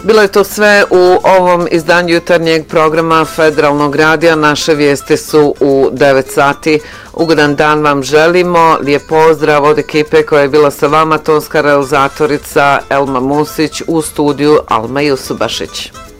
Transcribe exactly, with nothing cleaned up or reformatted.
Bilo je to sve u ovom izdanju jutarnjeg programa Federalnog radija. Naše vijesti su u devet sati. Ugodan dan vam želimo. Lijep pozdrav od ekipe koja je bila sa vama, tonska realizatorica Elma Musić, u studiju Alma Jusubašić.